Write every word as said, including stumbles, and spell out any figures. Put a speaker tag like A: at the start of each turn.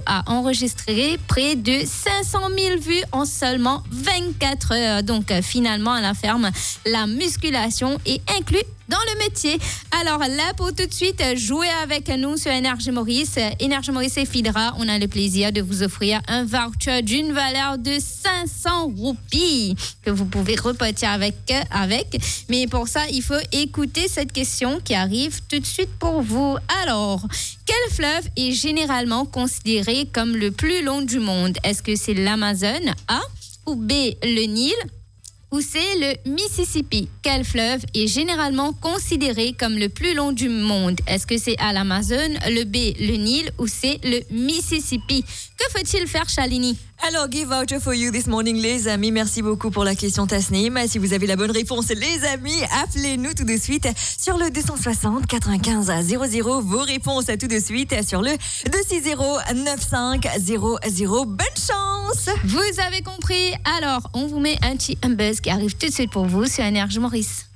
A: a enregistré près de cinq cent mille vues en seulement vingt-quatre heures. Donc finalement, elle affirme la musculation est inclue dans le métier. Alors là, pour tout de suite, jouer avec nous sur Énergie Maurice. Énergie Maurice et Fidra, on a le plaisir de vous offrir un voucher d'une valeur de cinq cents roupies que vous pouvez repartir avec, avec. Mais pour ça, il faut écouter cette question qui arrive tout de suite pour vous. Alors, quel fleuve est généralement considéré comme le plus long du monde? Est-ce que c'est l'Amazone, A, ou B, le Nil, ou c'est le Mississippi? Quel fleuve est généralement considéré comme le plus long du monde? Est-ce que c'est à l'Amazone, le B, le Nil, ou c'est le Mississippi? Que faut-il faire, Shalini?
B: Alors, give voucher for you this morning, les amis. Merci beaucoup pour la question, Tasnim. Si vous avez la bonne réponse, les amis, appelez-nous tout de suite sur le deux cent soixante quatre-vingt-quinze zéro zéro. Vos réponses tout de suite sur le deux six zéro neuf cinq zéro zéro. Bonne chance!
A: Vous avez compris. Alors, on vous met un petit un buzz qui arrive tout de suite pour vous sur Énergie Maurice.